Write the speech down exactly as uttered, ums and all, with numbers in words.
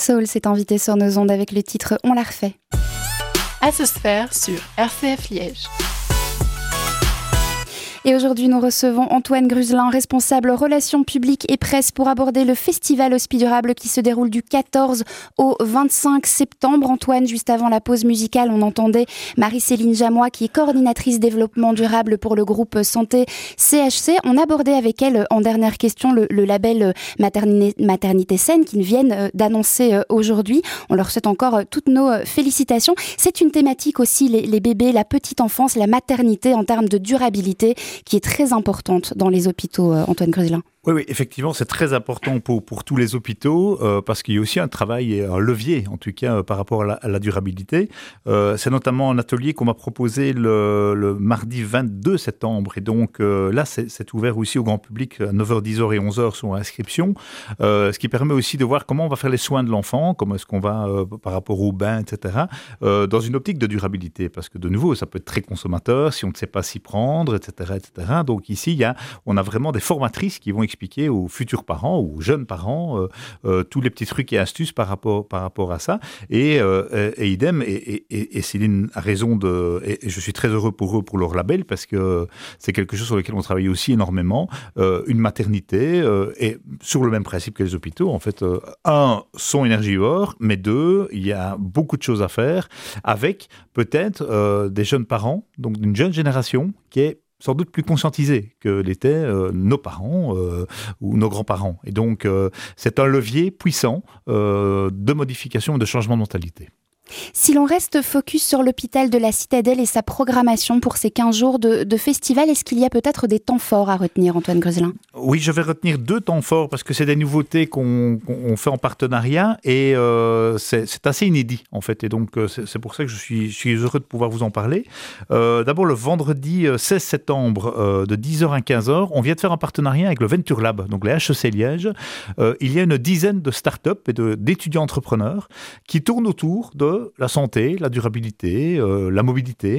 Soul s'est invité sur nos ondes avec le titre On l'a refait. Asosphère sur R C F Liège. Et aujourd'hui, nous recevons Antoine Gruzelin, responsable relations publiques et presse, pour aborder le festival Hospidurable qui se déroule du quatorze au vingt-cinq septembre. Antoine, juste avant la pause musicale, on entendait Marie-Céline Jamois, qui est coordinatrice développement durable pour le groupe Santé C H C. On abordait avec elle, en dernière question, le, le label Maternité, Maternité Saine qu'ils viennent d'annoncer aujourd'hui. On leur souhaite encore toutes nos félicitations. C'est une thématique aussi, les, les bébés, la petite enfance, la maternité en termes de durabilité, qui est très importante dans les hôpitaux, euh, Antoine Gruzelin. Oui, oui, effectivement, c'est très important pour, pour tous les hôpitaux euh, parce qu'il y a aussi un travail et un levier, en tout cas, euh, par rapport à la, à la durabilité. Euh, c'est notamment un atelier qu'on m'a proposé le, le mardi vingt-deux septembre. Et donc euh, là, c'est, c'est ouvert aussi au grand public à neuf heures, dix heures et onze heures sur inscription. Euh, ce qui permet aussi de voir comment on va faire les soins de l'enfant, comment est-ce qu'on va, euh, par rapport au bain, et cetera, euh, dans une optique de durabilité. Parce que de nouveau, ça peut être très consommateur si on ne sait pas s'y prendre, et cetera, et cetera. Donc ici, il y a, on a vraiment des formatrices qui vont expliquer aux futurs parents, aux jeunes parents, euh, euh, tous les petits trucs et astuces par rapport, par rapport à ça. Et, euh, et, et idem, et, et, et Céline a raison, de, et, et je suis très heureux pour eux, pour leur label, parce que c'est quelque chose sur lequel on travaille aussi énormément. Euh, une maternité, euh, et sur le même principe que les hôpitaux, en fait, euh, un, sont énergivores, mais deux, il y a beaucoup de choses à faire, avec peut-être euh, des jeunes parents, donc d'une jeune génération, qui est sans doute plus conscientisés que l'étaient euh, nos parents euh, ou nos grands-parents. Et donc, euh, c'est un levier puissant euh, de modification et de changement de mentalité. Si l'on reste focus sur l'hôpital de la Citadelle et sa programmation pour ces quinze jours de, de festival, est-ce qu'il y a peut-être des temps forts à retenir, Antoine Gruzelin ? Oui, je vais retenir deux temps forts parce que c'est des nouveautés qu'on, qu'on fait en partenariat et euh, c'est, c'est assez inédit en fait. Et donc, c'est, c'est pour ça que je suis, je suis heureux de pouvoir vous en parler. Euh, d'abord, le vendredi seize septembre euh, de dix heures à quinze heures, on vient de faire un partenariat avec le Venture Lab, donc les H E C Liège. Euh, il y a une dizaine de start-up et de, d'étudiants entrepreneurs qui tournent autour de la santé, la durabilité, euh, la mobilité.